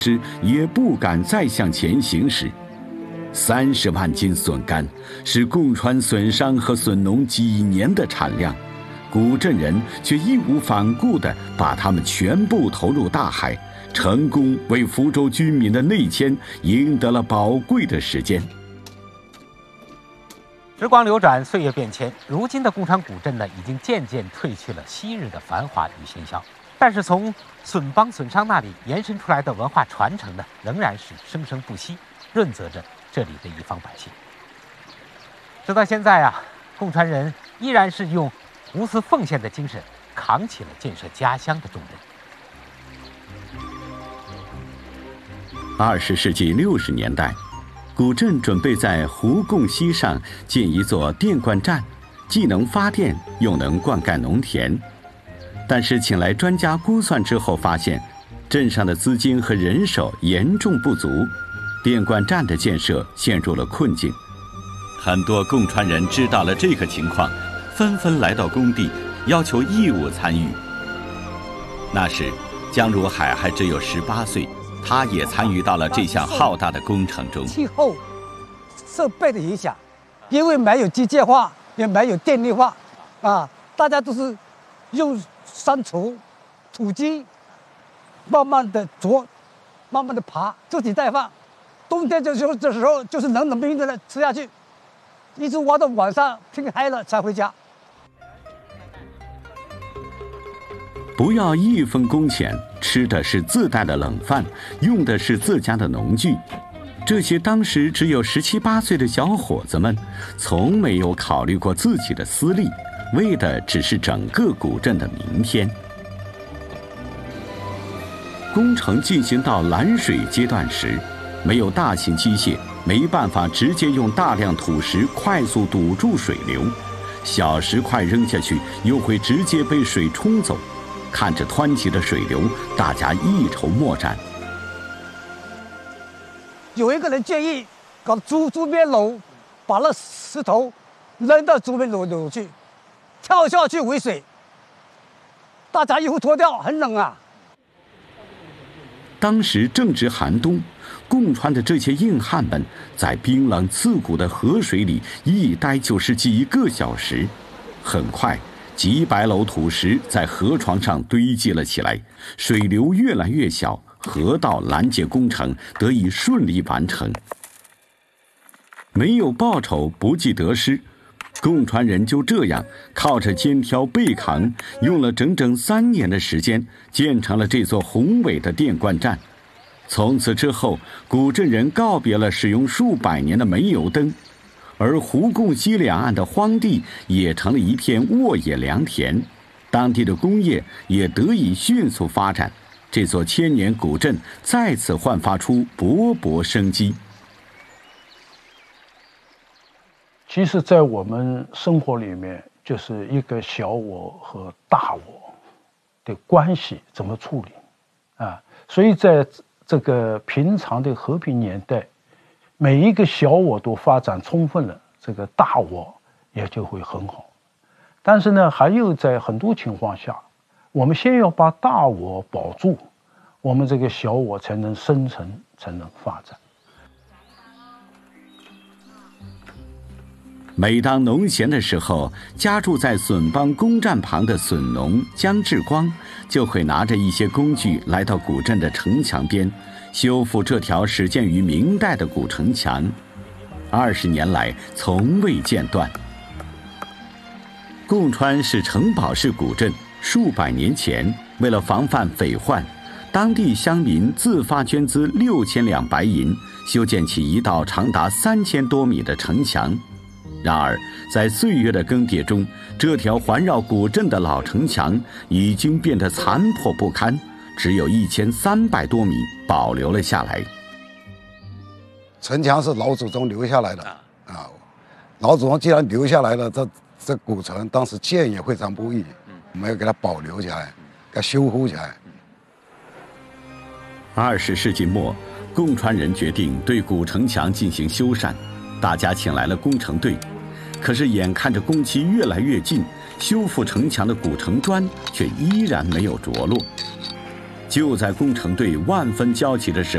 师也不敢再向前行时，30万斤笋干是贡川笋商和笋农几年的产量，古镇人却义无反顾地把它们全部投入大海，成功为福州居民的内迁赢得了宝贵的时间。 时光流转，岁月变迁，如今的贡川古镇呢，已经渐渐褪去了昔日的繁华与喧嚣。但是从笋帮笋商那里延伸出来的文化传承呢，仍然是生生不息，润泽着这里的一方百姓。直到现在啊，贡川人依然是用无私奉献的精神，扛起了建设家乡的重任。 20世纪60年代，古镇准备在湖贡溪上建一座电灌站，既能发电，又能灌溉农田。但是请来专家估算之后发现，镇上的资金和人手严重不足，电灌站的建设陷入了困境。很多贡川人知道了这个情况，纷纷来到工地，要求义务参与。那时江如海还只有18岁，他也参与到了这项浩大的工程中。 气候设备的影响，因为没有机械化，也没有电力化，大家都是用山锄、土机，慢慢的啄，慢慢的爬，自己再放。冬天这时候就是冷冷冰冰的吃下去，一直挖到晚上天黑了才回家。 不要1分工钱，吃的是自带的冷饭，用的是自家的农具。这些当时只有17、18岁的小伙子们，从没有考虑过自己的私利，为的只是整个古镇的明天。工程进行到拦水阶段时，没有大型机械，没办法直接用大量土石快速堵住水流，小石块扔下去又会直接被水冲走。看着湍急的水流，大家一筹莫展。 有一个人建议搞竹篾篓，把那石头扔到竹篾篓去，跳下去围水，大家衣服脱掉，很冷啊。 当时正值寒冬，贡川的这些硬汉们在冰冷刺骨的河水里一待就是几个小时。很快几百篓土石在河床上堆积了起来，水流越来越小，河道拦截工程得以顺利完成。没有报酬不计得失，贡川人就这样靠着肩挑背扛，用了整整3年的时间，建成了这座宏伟的电灌站。从此之后，古镇人告别了使用数百年的煤油灯，而湖贡西两岸的荒地也成了一片沃野良田，当地的工业也得以迅速发展，这座千年古镇再次焕发出勃勃生机。 其实在我们生活里面，就是一个小我和大我的关系怎么处理啊？所以在这个平常的和平年代，每一个小我都发展充分了，这个大我也就会很好。但是呢，还有在很多情况下，我们先要把大我保住，我们这个小我才能生存，才能发展。 每当农闲的时候，家住在笋帮公站旁的笋农姜志光就会拿着一些工具来到古镇的城墙边，修复这条始建于明代的古城墙，20年来从未间断。贡川是城堡式古镇，数百年前为了防范匪患，当地乡民自发捐资6000两白银，修建起一道长达3000多米的城墙。然而在岁月的更迭中，这条环绕古镇的老城墙已经变得残破不堪，只有1300多米保留了下来。 城墙是老祖宗留下来的啊，老祖宗既然留下来了，这古城当时建也非常不易，我们要给它保留起来，给它修复起来。 20世纪末，贡川人决定对古城墙进行修缮，大家请来了工程队。可是眼看着工期越来越近，修复城墙的古城砖却依然没有着落。就在工程队万分焦急的时候，